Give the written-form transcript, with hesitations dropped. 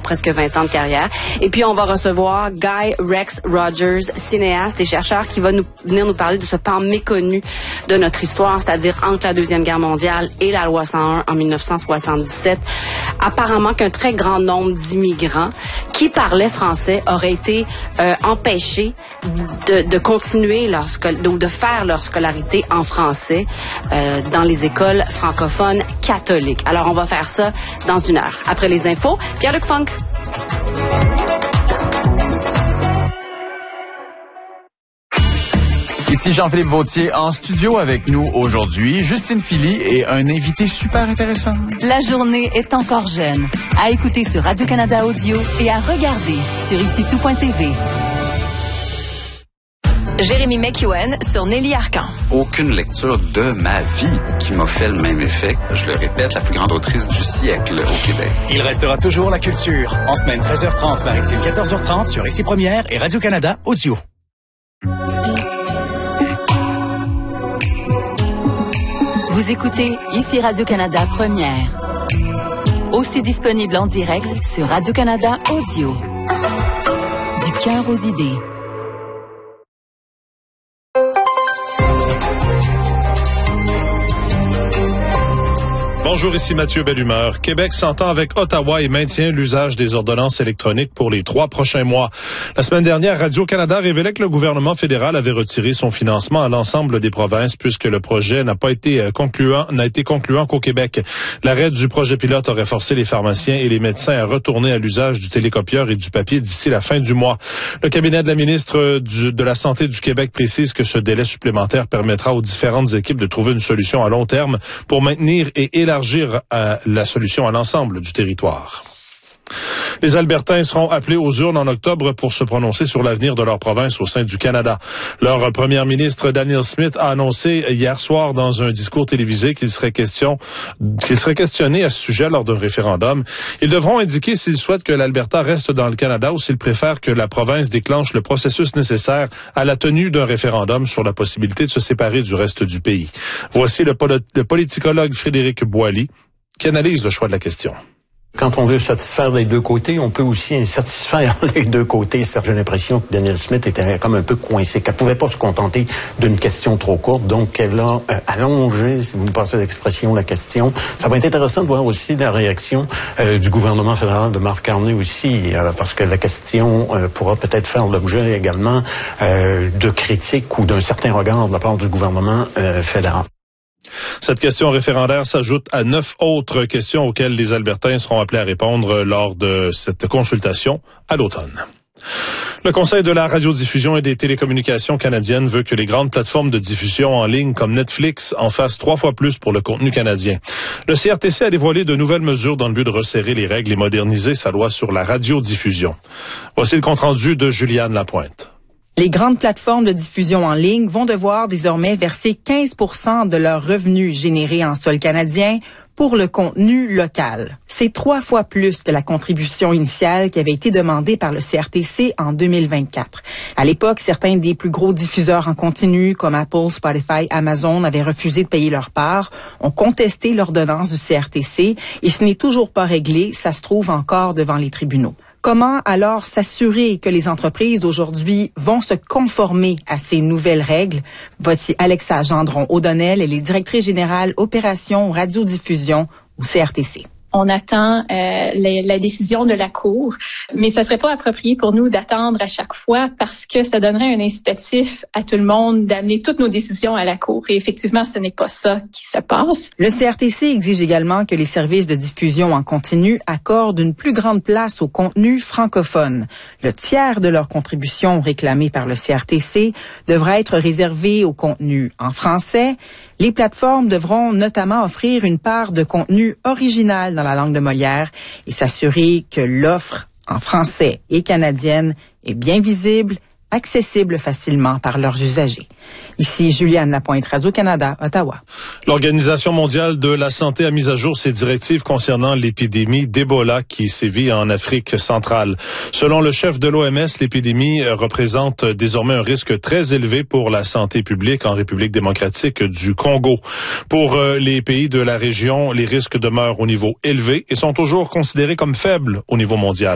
presque 20 ans de carrière. Et puis, on va recevoir Guy Rex Rogers, cinéaste et chercheur, qui va venir nous parler de ce pan méconnu de notre histoire, c'est-à-dire entre la Deuxième Guerre mondiale et la loi 101 en 1977. Apparemment qu'un très grand nombre d'immigrants qui parlaient français auraient été empêchés de continuer ou de faire leur scolarité en français dans les écoles francophones catholiques. Alors, on va faire ça dans une heure. Après les infos, Pierre-Luc Funk. Ici Jean-Philippe Vautier en studio avec nous aujourd'hui. Justine Philly et un invité super intéressant. La journée est encore jeune. À écouter sur Radio-Canada Audio et à regarder sur IciTout.tv. Jérémy McEwen sur Nelly Arcan. Aucune lecture de ma vie qui m'a fait le même effet. Je le répète, la plus grande autrice du siècle au Québec. Il restera toujours la culture. En semaine 13h30, maritime 14h30 sur Ici Première et Radio-Canada Audio. Vous écoutez Ici Radio-Canada Première. Aussi disponible en direct sur Radio-Canada Audio. Du cœur aux idées. Bonjour, ici Mathieu Bellumeur. Québec s'entend avec Ottawa et maintient l'usage des ordonnances électroniques pour les 3 prochains mois. La semaine dernière, Radio-Canada révélait que le gouvernement fédéral avait retiré son financement à l'ensemble des provinces puisque le projet n'a été concluant qu'au Québec. L'arrêt du projet pilote aurait forcé les pharmaciens et les médecins à retourner à l'usage du télécopieur et du papier d'ici la fin du mois. Le cabinet de la ministre de la Santé du Québec précise que ce délai supplémentaire permettra aux différentes équipes de trouver une solution à long terme pour maintenir et élargir la solution à l'ensemble du territoire. Les Albertains seront appelés aux urnes en octobre pour se prononcer sur l'avenir de leur province au sein du Canada. Leur premier ministre Danielle Smith a annoncé hier soir dans un discours télévisé qu'il serait questionné à ce sujet lors d'un référendum. Ils devront indiquer s'ils souhaitent que l'Alberta reste dans le Canada ou s'ils préfèrent que la province déclenche le processus nécessaire à la tenue d'un référendum sur la possibilité de se séparer du reste du pays. Voici le politicologue Frédéric Boily qui analyse le choix de la question. Quand on veut satisfaire les deux côtés, on peut aussi insatisfaire les deux côtés. J'ai l'impression que Danielle Smith était comme un peu coincée, qu'elle pouvait pas se contenter d'une question trop courte, donc elle a allongé, si vous me passez l'expression, la question. Ça va être intéressant de voir aussi la réaction du gouvernement fédéral de Mark Carney aussi, parce que la question pourra peut-être faire l'objet également de critiques ou d'un certain regard de la part du gouvernement fédéral. Cette question référendaire s'ajoute à 9 autres questions auxquelles les Albertains seront appelés à répondre lors de cette consultation à l'automne. Le Conseil de la radiodiffusion et des télécommunications canadiennes veut que les grandes plateformes de diffusion en ligne comme Netflix en fassent 3 fois plus pour le contenu canadien. Le CRTC a dévoilé de nouvelles mesures dans le but de resserrer les règles et moderniser sa loi sur la radiodiffusion. Voici le compte-rendu de Juliane Lapointe. Les grandes plateformes de diffusion en ligne vont devoir désormais verser 15% de leurs revenus générés en sol canadien pour le contenu local. C'est 3 fois plus que la contribution initiale qui avait été demandée par le CRTC en 2024. À l'époque, certains des plus gros diffuseurs en continu, comme Apple, Spotify, Amazon, avaient refusé de payer leur part, ont contesté l'ordonnance du CRTC et ce n'est toujours pas réglé, ça se trouve encore devant les tribunaux. Comment alors s'assurer que les entreprises d'aujourd'hui vont se conformer à ces nouvelles règles? Voici Alexa Gendron-O'Donnell, elle est directrice générale opération radiodiffusion au CRTC. On attend la décision de la Cour, mais ça serait pas approprié pour nous d'attendre à chaque fois parce que ça donnerait un incitatif à tout le monde d'amener toutes nos décisions à la Cour. Et effectivement, ce n'est pas ça qui se passe. Le CRTC exige également que les services de diffusion en continu accordent une plus grande place au contenu francophone. Le tiers de leur contribution réclamée par le CRTC devra être réservé au contenu en français. Les plateformes devront notamment offrir une part de contenu original dans la langue de Molière et s'assurer que l'offre en français et canadienne est bien visible, accessible facilement par leurs usagers. Ici Juliane Lapointe, Radio-Canada, Ottawa. L'Organisation mondiale de la santé a mis à jour ses directives concernant l'épidémie d'Ebola qui sévit en Afrique centrale. Selon le chef de l'OMS, l'épidémie représente désormais un risque très élevé pour la santé publique en République démocratique du Congo. Pour les pays de la région, les risques demeurent au niveau élevé et sont toujours considérés comme faibles au niveau mondial.